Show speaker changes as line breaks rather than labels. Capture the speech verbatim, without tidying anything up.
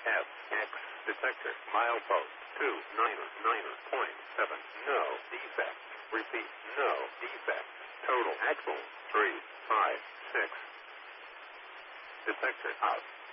F X detector. Milepost two niner niner point seven. No defect. Repeat. No defect. Total axle three five six. Detector out.